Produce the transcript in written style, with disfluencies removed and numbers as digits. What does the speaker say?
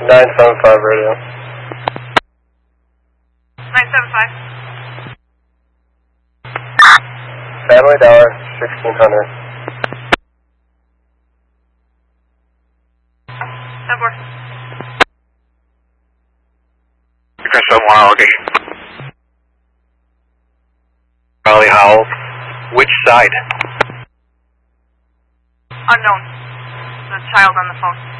975 radio. 975. Family Dollar, 1600. 10-4. Crystal 1 location. Charlie Howell. Which side? Unknown. The child on the phone.